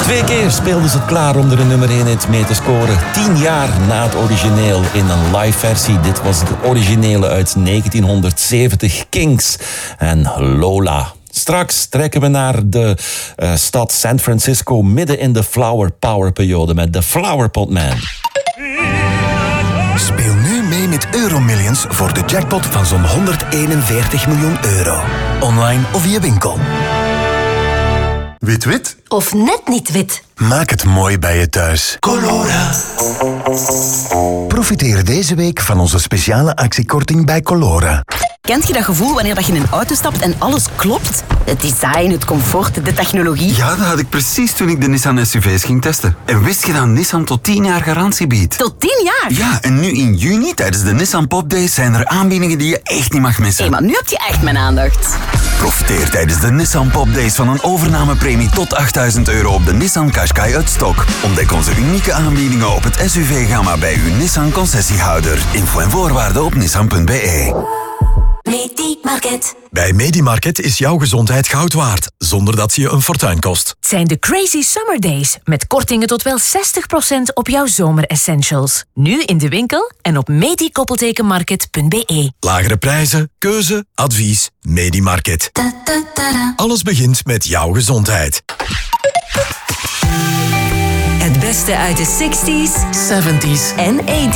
2 keer speelden ze het klaar om er een nummer 1 hit mee te scoren. 10 jaar na het origineel in een live versie. Dit was de originele uit 1970, Kings en Lola. Straks trekken we naar de stad San Francisco midden in de Flower Power periode met de Flower Pot Man. Speel nu mee met Euromillions voor de jackpot van zo'n 141 miljoen euro. Online of via winkel. Wit-wit? Of net niet wit. Maak het mooi bij je thuis. Colora. Profiteer deze week van onze speciale actiekorting bij Colora. Kent je dat gevoel wanneer je in een auto stapt en alles klopt? Het design, het comfort, de technologie. Ja, dat had ik precies toen ik de Nissan SUV's ging testen. En wist je dat Nissan tot 10 jaar garantie biedt? Tot 10 jaar? Ja, en nu in juni tijdens de Nissan Pop Days zijn er aanbiedingen die je echt niet mag missen. Hé, maar nu heb je echt mijn aandacht. Profiteer tijdens de Nissan Pop Days van een overnamepremie tot €8.000 op de Nissan Qashqai uit stok. Ontdek onze unieke aanbiedingen op het SUV-gamma bij uw Nissan concessiehouder. Info en voorwaarden op nissan.be. Medimarket. Bij Medimarket is jouw gezondheid goud waard, zonder dat ze je een fortuin kost. Het zijn de Crazy Summer Days, met kortingen tot wel 60% op jouw zomeressentials. Nu in de winkel en op medi-market.be. Lagere prijzen, keuze, advies, Medimarket. Alles begint met jouw gezondheid. Het beste uit de 60s, 70s en 80s.